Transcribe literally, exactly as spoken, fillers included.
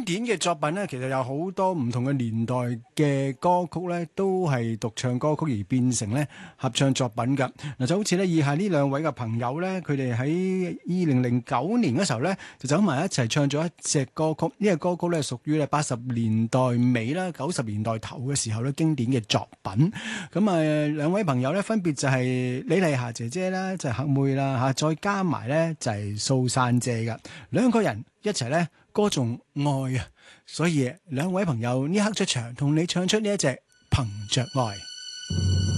典嘅作品咧，其實有好多唔同嘅年代嘅歌曲咧，都係獨唱歌曲而變成咧合唱作品㗎。嗱，就好似咧以下呢兩位嘅朋友咧，佢哋喺二零零九年嘅時候咧，就走埋一齊唱咗一隻歌曲。呢個歌曲咧屬於咧八十年代尾啦、九十年代頭嘅時候咧經典嘅作品。咁啊，兩位朋友咧分別就係李麗霞姐姐啦，就係黑妹啦嚇，再加埋咧就係蘇珊姐㗎。兩個人一齊咧歌頌愛啊，所以兩位朋友呢刻出場同你唱出呢一隻憑着愛。